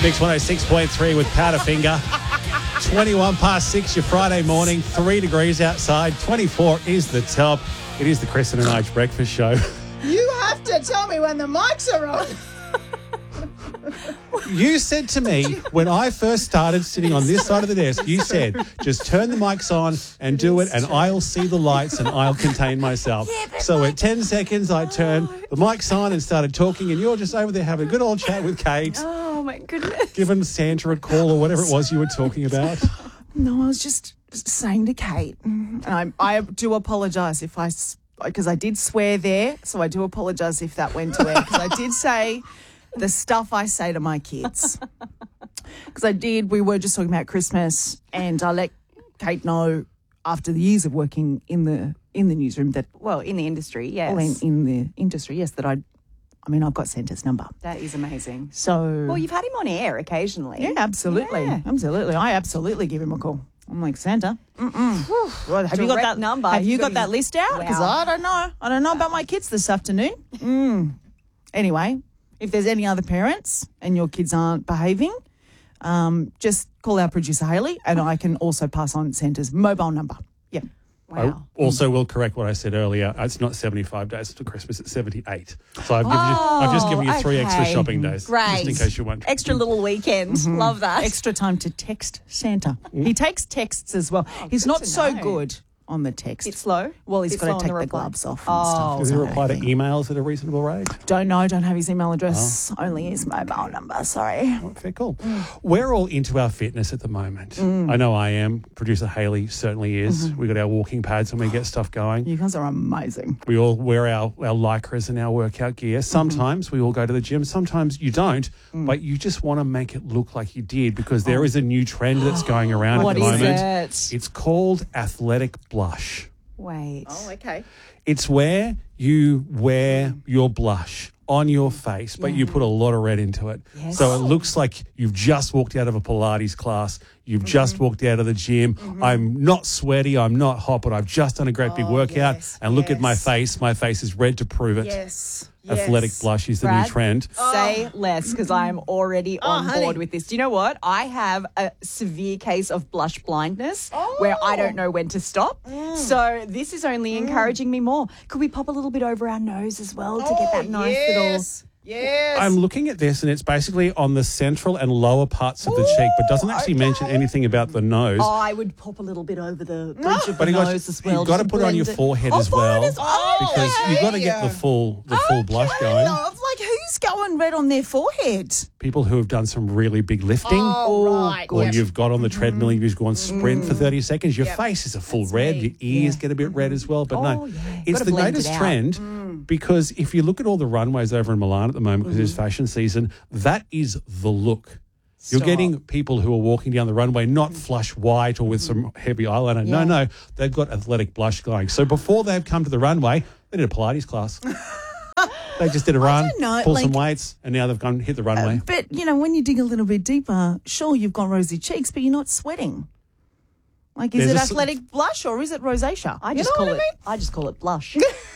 Mix 106.3 with Powderfinger. 21 past 6, your Friday morning. 3 degrees outside. 24 is the top. It is the Chris and Nige breakfast show. You have to tell me when the mics are on. You said to me when I first started sitting on this side of the desk, you said, just turn the mics on and do it, and I'll see the lights and I'll contain myself. So at 10 seconds, I turned the mics on and started talking, and you're just over there having a good old chat with Kate. Oh, my goodness. Giving Santa a call or whatever it was you were talking about. No, I was just saying to Kate, and I do apologise because I did swear there, so I do apologise if that went to air, because I did say the stuff I say to my kids. Because we were just talking about Christmas, and I let Kate know after the years of working in the newsroom that, in the industry, yes. Well, in the industry, yes, that I've got Santa's number. That is amazing. So, well, you've had him on air occasionally. Yeah, absolutely. Yeah. Absolutely. I absolutely give him a call. I'm like, Santa, well, have you got that number? Have you got that list out? Because I don't know. I don't know about my kids this afternoon. Anyway, if there's any other parents and your kids aren't behaving, just call our producer Hayley, and I can also pass on Santa's mobile number. Yeah. Wow. I also will correct what I said earlier. It's not 75 days until Christmas, it's 78. So I've just given you 3 extra okay. shopping days. Great. Just in case you're wondering. Extra little weekend. Love that. Extra time to text Santa. He takes texts as well. He's not so good on the text. Bit slow? Well, he's Bit got slow to on take the the reply. gloves off and stuff. Does he so reply to I think- emails at a reasonable rate? Don't know. Don't have his email address. Only his mobile number. Sorry. Fair cool. We're all into our fitness at the moment. I know I am. Producer Hayley certainly is. We got our walking pads and we get stuff going. You guys are amazing. We all wear our lycras and our workout gear. Sometimes we all go to the gym. Sometimes you don't, but you just want to make it look like you did, because there is a new trend that's going around at What the is moment. it? It's called athletic blush. Wait. Okay. It's where you wear your blush on your face, but you put a lot of red into it. Yes. So it looks like you've just walked out of a Pilates class. You've just walked out of the gym. I'm not sweaty. I'm not hot, but I've just done a great big workout. yes, And look at my yes. face. My face is red to prove it. Yes. Athletic blush is the new Brad, trend. Say less, because I'm already on honey. board with this. Do you know what? I have a severe case of blush blindness where I don't know when to stop. So this is only encouraging me more. Could we pop a little bit over our nose as well to get that nice little... Yes. I'm looking at this, and it's basically on the central and lower parts of the cheek, but doesn't actually mention anything about the nose. Oh, I would pop a little bit over the bridge of But the you nose as well. you've got to just put it on your blend forehead Oh, as well, forehead as well. because you've got to get the full blush going. Love, like, who's going red on their forehead? People who have done some really big lifting, right. or you've got on the treadmill, you've gone sprint for 30 seconds, your face is a full red, your ears get a bit red as well. But no, it's Gotta the blend it latest out. trend, because if you look at all the runways over in Milan at the moment, because it's fashion season, that is the look. You're getting people who are walking down the runway not flush white or with some heavy eyeliner. No, they've got athletic blush going. So before they've come to the runway, they did a Pilates class. They just did a run, don't know, pull some like- weights, and now they've gone hit the runway. But, when you dig a little bit deeper, sure, you've got rosy cheeks, but you're not sweating. Like, is There's it a athletic blush or is it rosacea? I just call it. I just call it blush.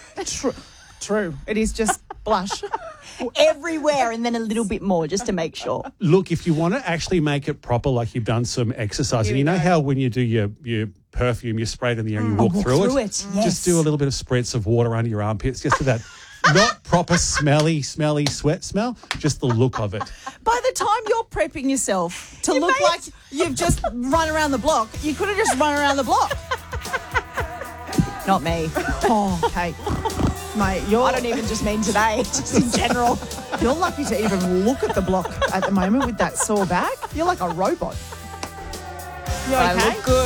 True. It is just blush. Everywhere, and then a little bit more just to make sure. Look, if you want to actually make it proper, like you've done some exercise, and you know how when you do your perfume, you spray it in the air and you walk through it? yes. Just do a little bit of spritz of water under your armpits, just to that not proper smelly sweat smell, just the look of it. By the time you're prepping yourself to look like you've just run around the block, you could have just run around the block. Not me. Oh, Kate. Mate, I don't even just mean today, just in general. you're lucky to even look at the block at the moment with that sore back. You're like a robot. You I okay? look good.